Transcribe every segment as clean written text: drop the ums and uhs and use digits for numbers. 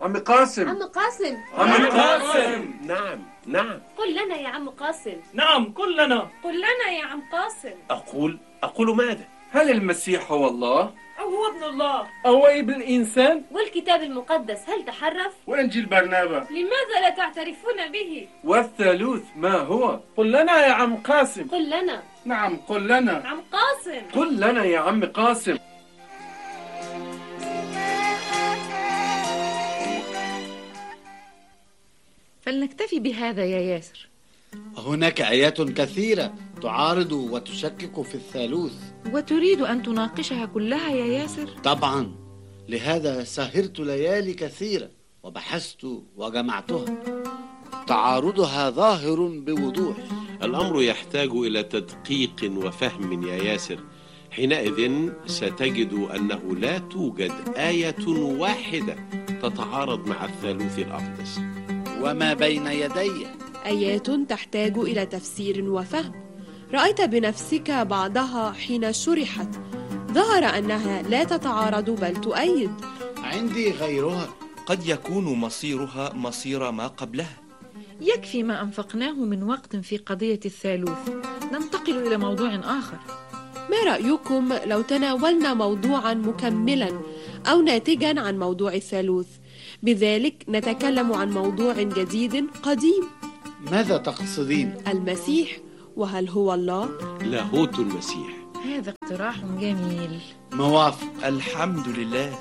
عم قاسم. عم قاسم. عم قاسم. نعم. قل لنا يا عم قاسم. نعم قل لنا. قل لنا يا عم قاسم. أقول ماذا؟ هل المسيح هو الله؟ أو هو ابن الله؟ أو ابن الإنسان؟ والكتاب المقدس هل تحرف؟ وإنجيل برنابا لماذا لا تعترفون به؟ والثالوث ما هو؟ قل لنا يا عم قاسم. قل لنا. نعم قل لنا. عم قاسم. قل لنا يا عم قاسم. فلنكتفي بهذا يا ياسر. هناك آيات كثيرة تعارض وتشكك في الثالوث. وتريد أن تناقشها كلها يا ياسر؟ طبعا، لهذا سهرت ليالي كثيرة وبحثت وجمعتها. تعارضها ظاهر بوضوح. الأمر يحتاج إلى تدقيق وفهم يا ياسر. حينئذ ستجد أنه لا توجد آية واحدة تتعارض مع الثالوث الأقدس. وما بين يدي آيات تحتاج إلى تفسير وفهم. رأيت بنفسك بعضها حين شرحت، ظهر أنها لا تتعارض بل تؤيد. عندي غيرها. قد يكون مصيرها مصير ما قبلها. يكفي ما أنفقناه من وقت في قضية الثالوث. ننتقل إلى موضوع آخر. ما رأيكم لو تناولنا موضوعا مكملا أو ناتجا عن موضوع الثالوث؟ بذلك نتكلم عن موضوع جديد قديم. ماذا تقصدين؟ المسيح، وهل هو الله؟ لاهوت المسيح. هذا اقتراح جميل. موافق. الحمد لله.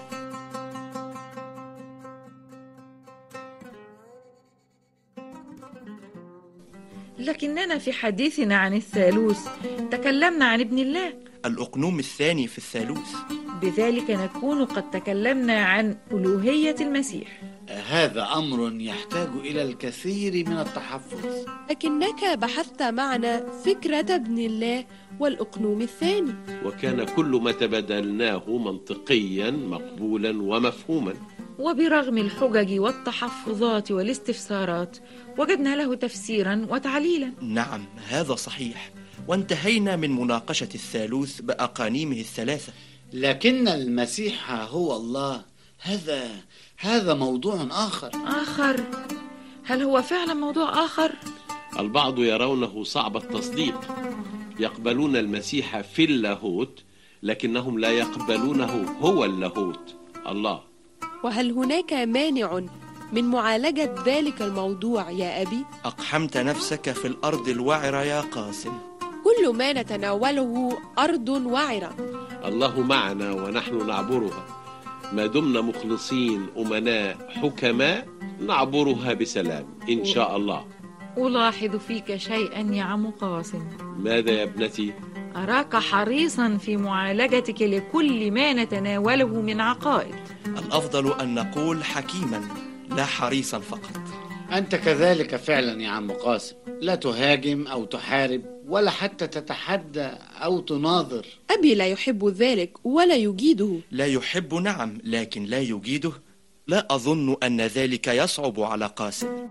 لكننا في حديثنا عن الثالوث تكلمنا عن ابن الله، الأقنوم الثاني في الثالوث. بذلك نكون قد تكلمنا عن ألوهية المسيح. هذا أمر يحتاج إلى الكثير من التحفظ. لكنك بحثت معنا فكرة ابن الله والأقنوم الثاني، وكان كل ما تبادلناه منطقيا مقبولا ومفهوما. وبرغم الحجج والتحفظات والاستفسارات وجدنا له تفسيرا وتعليلا. نعم هذا صحيح، وانتهينا من مناقشة الثالوث بأقانيمه الثلاثة. لكن المسيح هو الله، هذا موضوع آخر. هل هو فعلا موضوع آخر؟ البعض يرونه صعب التصديق، يقبلون المسيح في اللاهوت لكنهم لا يقبلونه هو اللاهوت الله. وهل هناك مانع من معالجة ذلك الموضوع يا أبي؟ أقحمت نفسك في الأرض الوعرة يا قاسم. كل ما نتناوله أرض وعرة. الله معنا ونحن نعبرها، ما دمنا مخلصين أمناء حكماء نعبرها بسلام إن شاء الله. ألاحظ فيك شيئا يا عم قاسم. ماذا يا ابنتي؟ أراك حريصا في معالجتك لكل ما نتناوله من عقائد. الأفضل أن نقول حكيما لا حريصا فقط. أنت كذلك فعلا يا عم قاسم، لا تهاجم أو تحارب ولا حتى تتحدى أو تناظر. أبي لا يحب ذلك ولا يجيده. لا يحب نعم، لكن لا يجيده. لا أظن أن ذلك يصعب على قاسم.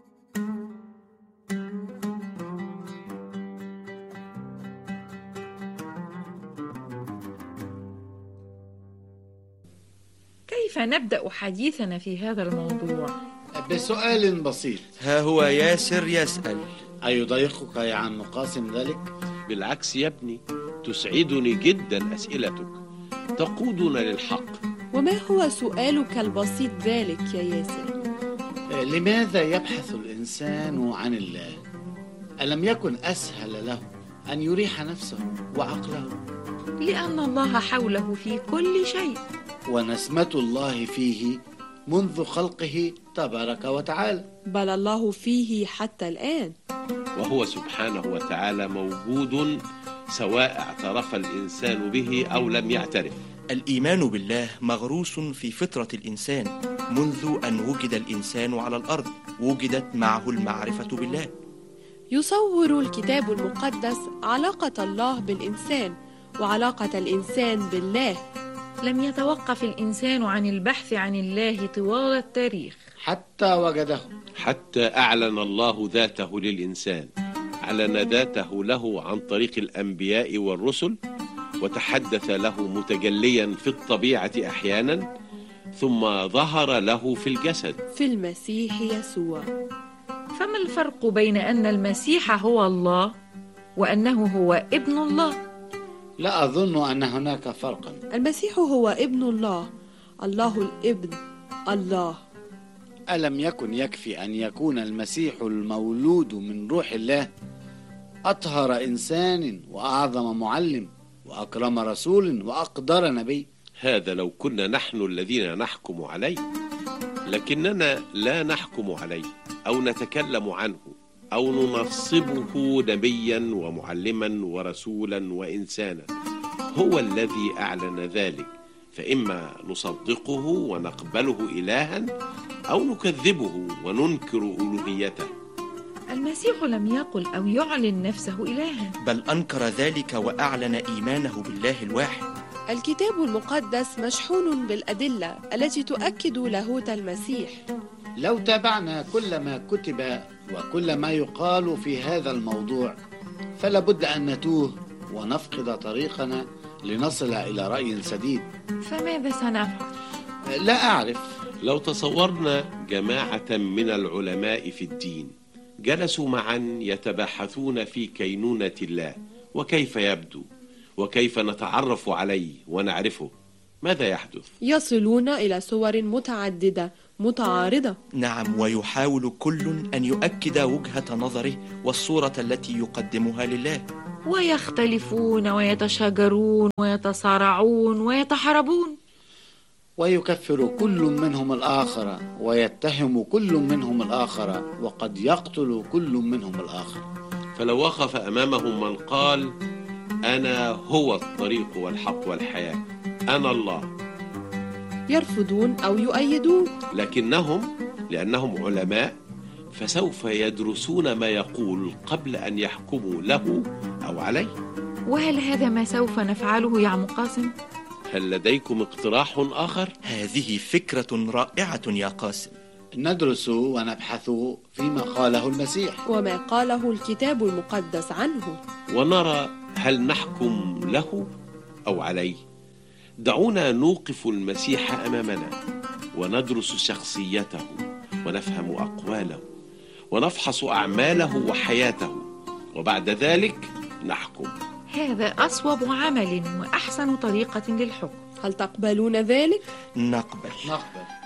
كيف نبدأ حديثنا في هذا الموضوع؟ بسؤال بسيط. ها هو ياسر يسأل. أيضايقك يا عم قاسم ذلك؟ بالعكس يا ابني، تسعدني جدا أسئلتك، تقودنا للحق. وما هو سؤالك البسيط ذلك يا ياسر؟ لماذا يبحث الإنسان عن الله؟ ألم يكن أسهل له أن يريح نفسه وعقله؟ لأن الله حوله في كل شيء، ونسمة الله فيه منذ خلقه تبارك وتعالى، بل الله فيه حتى الآن. وهو سبحانه وتعالى موجود سواء اعترف الإنسان به أو لم يعترف. الإيمان بالله مغروس في فطرة الإنسان منذ أن وجد الإنسان على الأرض، وجدت معه المعرفة بالله. يصور الكتاب المقدس علاقة الله بالإنسان وعلاقة الإنسان بالله. لم يتوقف الإنسان عن البحث عن الله طوال التاريخ حتى وجده، حتى أعلن الله ذاته للإنسان. أعلن ذاته له عن طريق الأنبياء والرسل، وتحدث له متجليا في الطبيعة أحيانا، ثم ظهر له في الجسد. في المسيح يسوع. فما الفرق بين أن المسيح هو الله وأنه هو ابن الله؟ لا أظن أن هناك فرقا. المسيح هو ابن الله، الله الابن، الله. ألم يكن يكفي أن يكون المسيح المولود من روح الله أطهر إنسان وأعظم معلم وأكرم رسول وأقدر نبي؟ هذا لو كنا نحن الذين نحكم عليه، لكننا لا نحكم عليه أو نتكلم عنه أو ننصبه نبيا ومعلما ورسولا وإنسانا. هو الذي أعلن ذلك، فإما نصدقه ونقبله إلها أو نكذبه وننكر ألوهيته. المسيح لم يقل أو يعلن نفسه إلها، بل أنكر ذلك وأعلن إيمانه بالله الواحد. الكتاب المقدس مشحون بالأدلة التي تؤكد لاهوت المسيح. لو تابعنا كل ما كتب وكل ما يقال في هذا الموضوع فلابد أن نتوه ونفقد طريقنا لنصل إلى رأي سديد. فماذا سنفعل؟ لا أعرف. لو تصورنا جماعة من العلماء في الدين جلسوا معا يتباحثون في كينونة الله وكيف يبدو وكيف نتعرف عليه ونعرفه، ماذا يحدث؟ يصلون إلى صور متعددة متعارضة. نعم، ويحاول كل أن يؤكد وجهة نظره والصورة التي يقدمها لله، ويختلفون ويتشاجرون ويتصارعون ويتحاربون، ويكفر كل منهم الآخر ويتهم كل منهم الآخر وقد يقتل كل منهم الآخر. فلو وقف أمامهم من قال أنا هو الطريق والحق والحياة، أنا الله، يرفضون أو يؤيدون. لكنهم لأنهم علماء فسوف يدرسون ما يقول قبل أن يحكموا له أو عليه. وهل هذا ما سوف نفعله يا عم قاسم؟ هل لديكم اقتراح آخر؟ هذه فكرة رائعة يا قاسم. ندرس ونبحث فيما قاله المسيح وما قاله الكتاب المقدس عنه، ونرى هل نحكم له أو عليه. دعونا نوقف المسيح أمامنا وندرس شخصيته ونفهم أقواله ونفحص أعماله وحياته، وبعد ذلك نحكم. هذا أصوب عمل وأحسن طريقة للحكم. هل تقبلون ذلك؟ نقبل. نقبل.